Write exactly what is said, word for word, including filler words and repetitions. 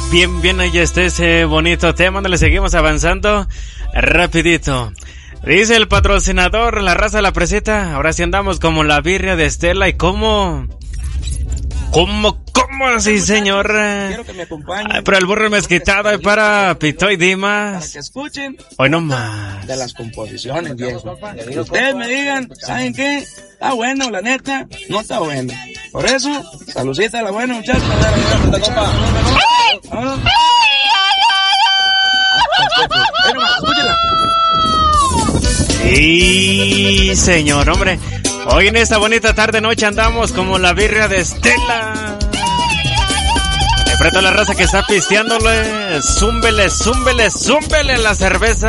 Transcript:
Bien, bien, ahí está ese bonito tema donde le seguimos avanzando rapidito. Dice el patrocinador, la raza de la presita, ahora sí andamos como la birria de Estela y cómo... ¿Cómo, cómo? Sí, señor. Quiero que me acompañen. Pero el burro mezquitado y para Pito y Dimas. Para que escuchen. Hoy no más. De las composiciones, viejo. Que ustedes me digan, ¿saben qué? Está bueno, la neta, no está bueno. Por eso, saludcita a la buena, muchachos. Sí, señor, hombre. Hoy en esta bonita tarde noche andamos como la birria de Estela. De frente a la raza que está pisteándole, zúmbele, zúmbele, zúmbele la cerveza.